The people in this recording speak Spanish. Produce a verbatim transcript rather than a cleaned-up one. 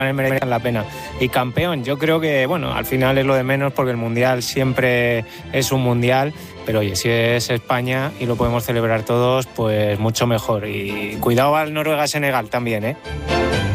merecen la pena. Y campeón, yo creo que, bueno, al final es lo de menos porque el Mundial siempre es un Mundial, pero oye, si es España y lo podemos celebrar todos, pues mucho mejor. Y cuidado al Noruega-Senegal también, ¿eh?